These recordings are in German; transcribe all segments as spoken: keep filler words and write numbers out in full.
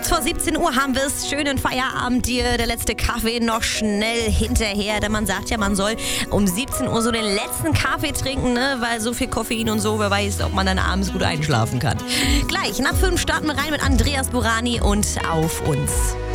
Kurz vor siebzehn Uhr haben wir es. Schönen Feierabend dir. Der letzte Kaffee noch schnell hinterher. Denn man sagt ja, man soll um siebzehn Uhr so den letzten Kaffee trinken, ne? Weil so viel Koffein und so, wer weiß, ob man dann abends gut einschlafen kann. Gleich, nach fünf starten wir rein mit Andreas Burani und Auf uns.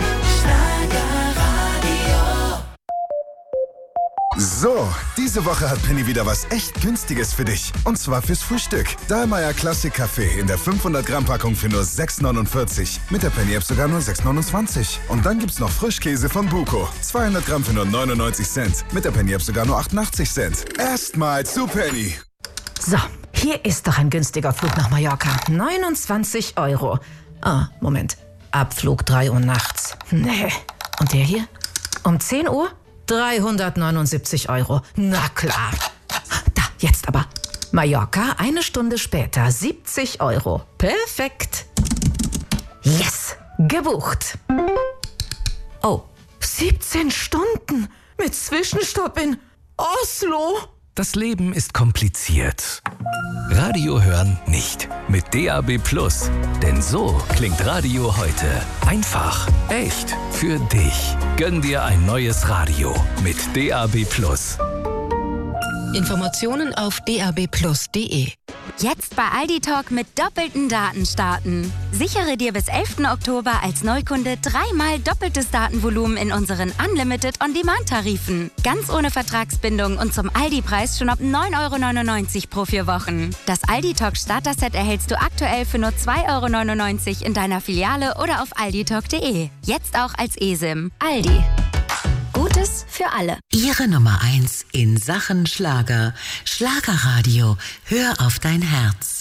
So, diese Woche hat Penny wieder was echt Günstiges für dich. Und zwar fürs Frühstück. Dahlmeier Classic Kaffee in der fünfhundert Gramm Packung für nur sechs neunundvierzig. Mit der Penny App sogar nur sechs neunundzwanzig. Und dann gibt's noch Frischkäse von Buko. zweihundert Gramm für nur neunundneunzig Cent. Mit der Penny App sogar nur achtundachtzig Cent. Erstmal zu Penny. So, hier ist doch ein günstiger Flug nach Mallorca. neunundzwanzig Euro. Ah, Moment. Abflug drei Uhr nachts. Nee. Und der hier? Um zehn Uhr? dreihundertneunundsiebzig Euro. Na klar. Da, jetzt aber. Mallorca, eine Stunde später, siebzig Euro. Perfekt. Yes, gebucht. Oh, siebzehn Stunden mit Zwischenstopp in Oslo. Das Leben ist kompliziert. Radio hören nicht. Mit D A B Plus. Denn so klingt Radio heute. Einfach, echt, für dich. Gönn dir ein neues Radio mit D A B Plus. Informationen auf d a b plus punkt d e. Jetzt bei Aldi Talk mit doppelten Daten starten. Sichere dir bis elften Oktober als Neukunde dreimal doppeltes Datenvolumen in unseren Unlimited On-Demand-Tarifen. Ganz ohne Vertragsbindung und zum Aldi-Preis schon ab neun Euro neunundneunzig pro vier Wochen. Das Aldi Talk Starter-Set erhältst du aktuell für nur zwei Euro neunundneunzig in deiner Filiale oder auf alditalk punkt d e. Jetzt auch als eSIM. Aldi. Gutes für alle. Ihre Nummer eins in Sachen Schlager. Schlagerradio. Hör auf dein Herz.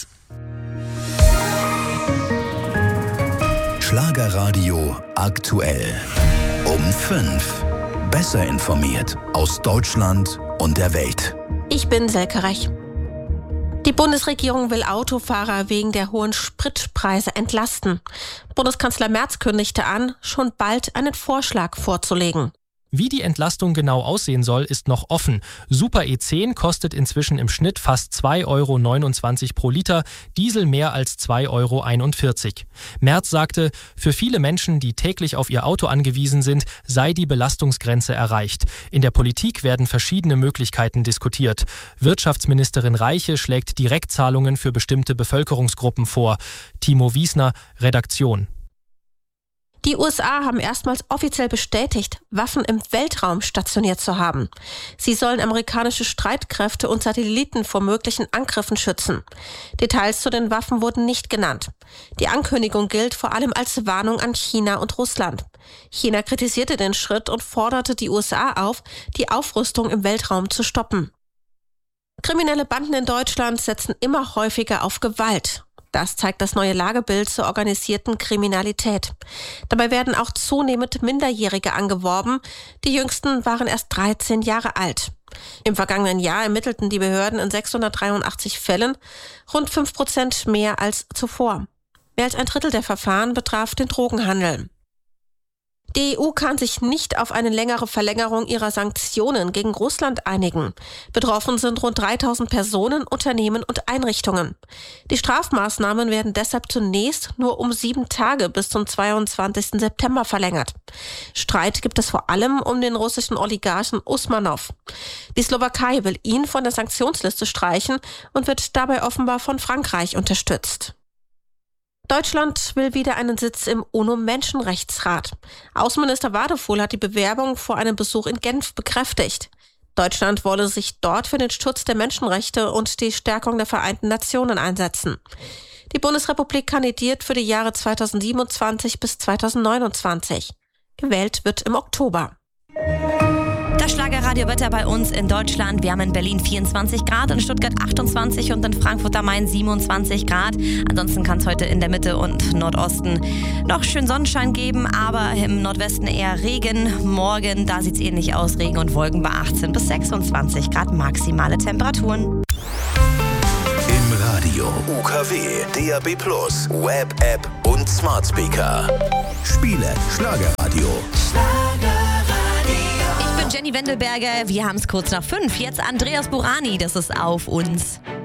Schlagerradio aktuell. Um fünf. Besser informiert aus Deutschland und der Welt. Ich bin Selke Rech. Die Bundesregierung will Autofahrer wegen der hohen Spritpreise entlasten. Bundeskanzler Merz kündigte an, schon bald einen Vorschlag vorzulegen. Wie die Entlastung genau aussehen soll, ist noch offen. Super E zehn kostet inzwischen im Schnitt fast zwei Euro neunundzwanzig pro Liter, Diesel mehr als zwei Euro einundvierzig. Merz sagte, für viele Menschen, die täglich auf ihr Auto angewiesen sind, sei die Belastungsgrenze erreicht. In der Politik werden verschiedene Möglichkeiten diskutiert. Wirtschaftsministerin Reiche schlägt Direktzahlungen für bestimmte Bevölkerungsgruppen vor. Timo Wiesner, Redaktion. Die U S A haben erstmals offiziell bestätigt, Waffen im Weltraum stationiert zu haben. Sie sollen amerikanische Streitkräfte und Satelliten vor möglichen Angriffen schützen. Details zu den Waffen wurden nicht genannt. Die Ankündigung gilt vor allem als Warnung an China und Russland. China kritisierte den Schritt und forderte die U S A auf, die Aufrüstung im Weltraum zu stoppen. Kriminelle Banden in Deutschland setzen immer häufiger auf Gewalt. Das zeigt das neue Lagebild zur organisierten Kriminalität. Dabei werden auch zunehmend Minderjährige angeworben. Die jüngsten waren erst dreizehn Jahre alt. Im vergangenen Jahr ermittelten die Behörden in sechshundertdreiundachtzig Fällen, rund fünf Prozent mehr als zuvor. Mehr als ein Drittel der Verfahren betraf den Drogenhandel. Die E U kann sich nicht auf eine längere Verlängerung ihrer Sanktionen gegen Russland einigen. Betroffen sind rund dreitausend Personen, Unternehmen und Einrichtungen. Die Strafmaßnahmen werden deshalb zunächst nur um sieben Tage bis zum zweiundzwanzigsten September verlängert. Streit gibt es vor allem um den russischen Oligarchen Usmanov. Die Slowakei will ihn von der Sanktionsliste streichen und wird dabei offenbar von Frankreich unterstützt. Deutschland will wieder einen Sitz im UNO-Menschenrechtsrat. Außenminister Wadefuhl hat die Bewerbung vor einem Besuch in Genf bekräftigt. Deutschland wolle sich dort für den Schutz der Menschenrechte und die Stärkung der Vereinten Nationen einsetzen. Die Bundesrepublik kandidiert für die Jahre zweitausendsiebenundzwanzig bis zweitausendneunundzwanzig. Gewählt wird im Oktober. Das Schlagerradiowetter bei uns in Deutschland. Wir haben in Berlin vierundzwanzig Grad, in Stuttgart achtundzwanzig und in Frankfurt am Main siebenundzwanzig Grad. Ansonsten kann es heute in der Mitte und Nordosten noch schön Sonnenschein geben, aber im Nordwesten eher Regen. Morgen, da sieht es ähnlich aus, Regen und Wolken bei achtzehn bis sechsundzwanzig Grad maximale Temperaturen. Im Radio, U K W, D A B Plus, Web, App und Smart Speaker. Spiele Schlagerradio. Jenny Wendelberger, wir haben es kurz nach fünf. Jetzt Andreas Burani, das ist Auf uns.